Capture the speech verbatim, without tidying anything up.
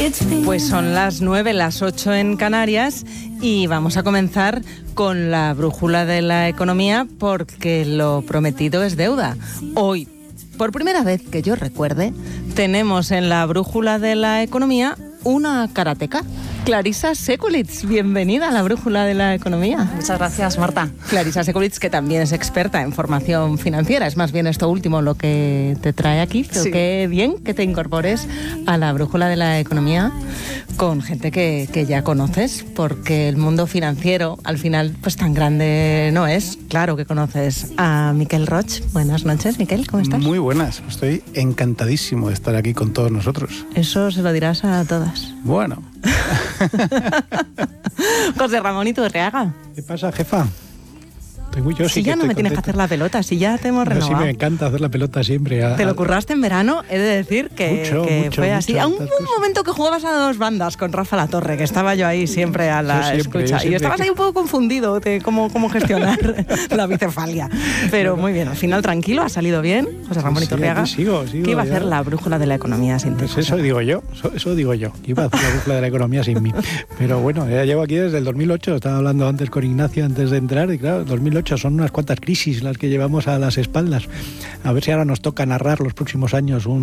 Pues son las nueve, las ocho en Canarias y vamos a comenzar con la brújula de la economía porque lo prometido es deuda. Hoy, por primera vez que yo recuerde, tenemos en la brújula de la economía una karateca. Clarisa Sekulic, bienvenida a la brújula de la economía. Muchas gracias, Marta. Clarisa Sekulic, que también es experta en formación financiera, es más bien esto último lo que te trae aquí, pero sí. Qué bien que te incorpores a la brújula de la economía con gente que, que ya conoces, porque el mundo financiero al final pues tan grande no es. Claro que conoces a Miquel Roig. Buenas noches, Miquel, ¿cómo estás? Muy buenas, estoy encantadísimo de estar aquí con todos nosotros. Eso se lo dirás a todas. Bueno. José Ramón Iturriaga. ¿Qué pasa, jefa? Tengo yo, si sí ya que no me contento. tienes que hacer la pelota, si ya te hemos renovado. Sí, me encanta hacer la pelota siempre. A, Te lo curraste en verano, he de decir que, mucho, que mucho, fue así. mucho, un, un momento que jugabas a dos bandas con Rafa Latorre, que estaba yo ahí siempre a la siempre, escucha. siempre. Y estabas ahí un poco confundido de cómo, cómo gestionar la bicefalia. Pero bueno, muy bien, al final tranquilo, ha salido bien. José Ramón sí, Iturriaga. Sí, sigo, sigo, ¿Qué iba a ya. hacer la brújula de la economía sin ti? Pues eso digo yo, eso, eso digo yo. Que iba a hacer la brújula de la economía sin mí. Pero bueno, ya llevo aquí desde el dos mil ocho, estaba hablando antes con Ignacio antes de entrar, y claro, dos mil ocho son unas cuantas crisis las que llevamos a las espaldas. A ver si ahora nos toca narrar los próximos años un